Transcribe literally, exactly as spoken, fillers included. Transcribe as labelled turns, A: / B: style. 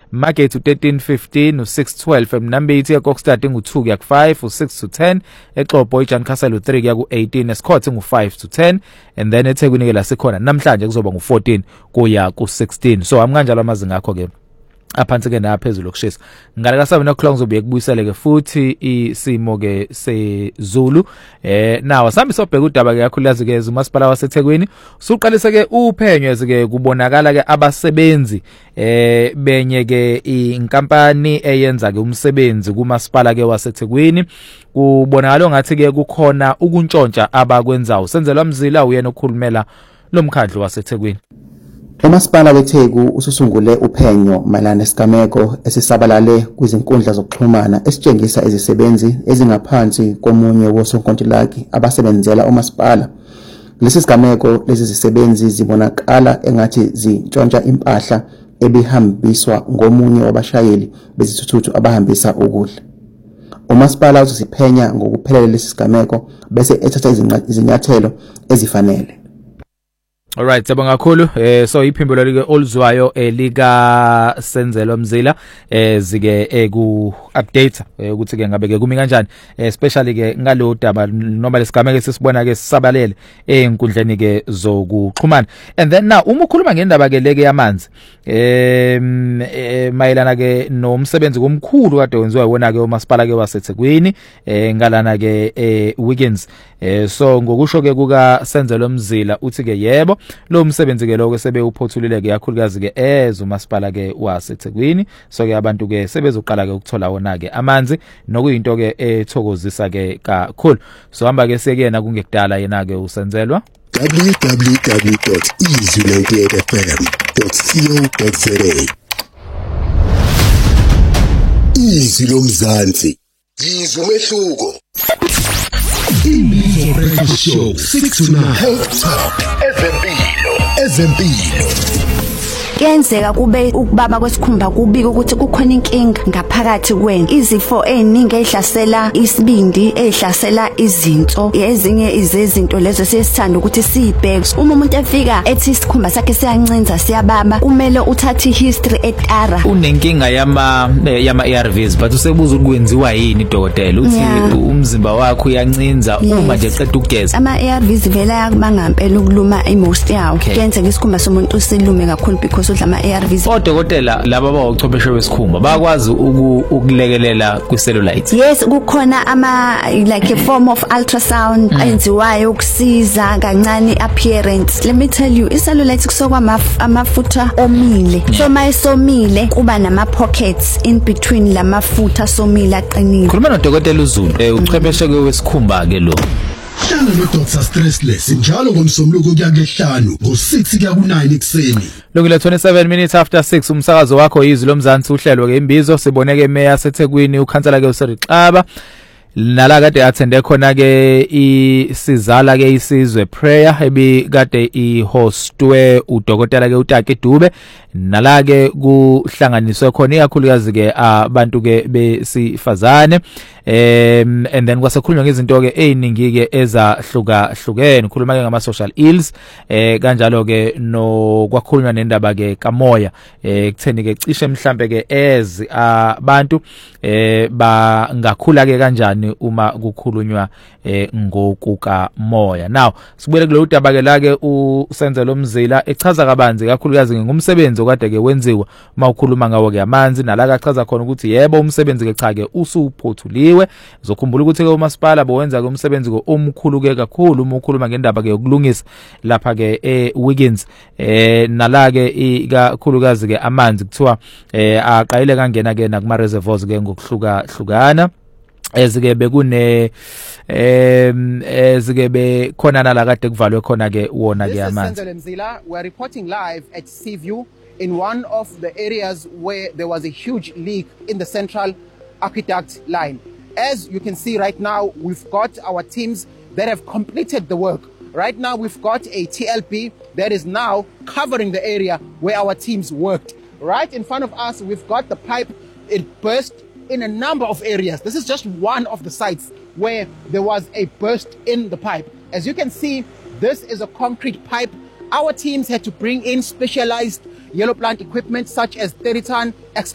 A: Market u-thirteen fifteen, u-six twelve, Mnambithi eKokstad ngu-two kuya ku-five, u-six to ten, eXhobho iJan Castle u-three kuya ku-eighteen, eSkhothe ngu-five to ten, and then eThekwini ke la sikhona namhlanje kuzoba ngu-fourteen kuya ku-sixteen. So amkanjalo amazinga akho ke aphansi ke naphezulu okushisa. Ngale ka seven o'clock ngizobuye kubuyisele ke futhi isimo ke seZulu. Eh nawo sambi sobheka udaba ke kakhulukazi ke uMasipala waseThekwini usuqalise ke uphenyo ke kubonakala ke abasebenzi eh benye ke inkampani eyenza ke umsebenzi kuMasipala ke waseThekwini. Kubonakala ngathi ke kukhona ukuntshontsha abakwenzayo. Senzelwa Mzila uyena okhulumela lomkhandlu waseThekwini.
B: uMasipala weTheku ususungule uphenyo mayelana nesigameko esisabalale kwizinkundla zokuxhumana esitshengisa izisebenzi ezingaphansi komunye wosonkontilaki abasebenzela uMasipala. Lesi sigameko lezi zisebenzi zibonakala engathi zintshontsha impahla ebihambiswa ngomunye wabashayeli bezithuthuthu abahambisa ukudla. uMasipala uzosiphenya ngokuphelele lesi sigameko bese ethatha izinyathelo ezifanele.
A: Alright, siyabonga kakhulu. Eh so iphimbo like oluzwayo elika Senzelwa Mzila eh zike eku update ukuthi ke ngabe ke kumi kanjani, especially ke ngalo daba noma lesigameke sisibona ke sisabalele einkundleni ke zokuxhumana. And then now uma ukhuluma ngendaba ke leke yamanzi eh mayelana ke nomsebenzi komkhulu kade wenziwa wona ke uMasipala ke waseThekwini eh ngalana ke eh weekends. Eh so ngokusho ke kuka Senzelwa Mzila uthi ke yebo lo msebenzi ke lokho sebe uphothulile ke yakhulukazi ke eza uMasipala ke waseThekwini. So ke abantu ke sebezoqala ke ukuthola wona ke amanzi nokuyinto ke ethokozisa ke kakhulu. So hamba ke sekuyena kungekudala yena ke uSenzelwa
C: w w w dot easy ninety-eight f m dot co dot za. Izwi lomzansi, izwi umehluko. Imbizo Breakfast Show six to nine Health Talk ezempilo ezempilo.
D: Kuyenzeka kube ukubaba kwesikhumba kubika ukuthi kukhona inkinga ngaphakathi kwena. Izifo eziningi ezihlasela isibindi, ezihlasela izinso, ezinye izezinto lezo sesithanda ukuthi sibheke. Uma umuntu efika ethi isikhumba sakhe siyancinza siyababa, kumele uthathe history etara.
A: Unenkinga yama yama A R Vs, but usebuza ukwenziwa yini dokotela? Uthi umzimba wakho uyancinza uma nje eqeda ukugeza.
D: Ama A R Vs vela yakubanga ngempela ukuluma emost yawo. Kuyenzeka isikhumba somuntu silume kakhulu because udla ama A R Vs.
A: Odokotela laba bawochwepheshe besikhumba bakwazi ukulekelela kwi-cellulite.
D: Yes, kukhona ama like a form of ultrasound ayenziwayo ukusiza kancane appearance. Let me tell you, i-cellulite kusokwa amafutha omile. So mayisomile kuba nama pockets in between lamafutha somile aqinile.
A: Khuluma nodokotela uZulu, uchwepheshe wesikhumba ke lo.
C: Hlala no Doctor Stressless njalo ngomsombuluko kuya kuhlanu ngo six kuya ku nine ekseni.
A: Lokule twenty-seven minutes after six umsakazo wakho izwi lomzansi uhlelo ke imbizo siboneke meya seThekwini ukhansela ke uSerixaba nala kade athende khona ke isizala ke isizwe prayer ebi kade ihostwe udokotela ke uTaki Dube nala ke kuhlanganiswe khona iyakhulukazi ke abantu ke besifazane um and then kwasekhulunywa ngezinto ke eziningi ke ezahluka hlukene ukhuluma ke ngama social ills eh kanjalo ke no kwakhulunywa nendaba ke kamoya eh kutheni ke cishe mhlambe ke ezi abantu eh bangakhula ke kanjani uma kukhulunywa eh ngokuka moya. Now sibuyele kule udaba ke la ke uSenzelwa Mzila echaza kabanzi kakhulukazi ngumsebenzi okade ke wenziwa mawukhuluma ngawo ke amanzi nala kachaza khona ukuthi yebo umsebenzi ke cha ke usuphothuliwe. Uzokhumbula ukuthi ke uMasipala bowenza ke umsebenzi ke omkhulu ke kakhulu uma ukhuluma ngendaba ke yokulungisa lapha ke e weekends eh nala ke ikakhulukazi ke amanzi kuthiwa eh aqayile kangena ke nakuma reservoirs ke ngokuhluka hlukana ezike bekune em ezike bekhona nala kade kuvalwe khona ke wona ke amanzi.
E: We are reporting live at Seaview in one of the areas where there was a huge leak in the central aqueduct line. As you can see right now, we've got our teams that have completed the work. Right now we've got a T L P that is now covering the area where our teams worked. Right in front of us we've got the pipe. It burst in a number of areas. This is just one of the sites where there was a burst in the pipe. As you can see, this is a concrete pipe. Our teams had to bring in specialized yellow plant equipment such as thirty ton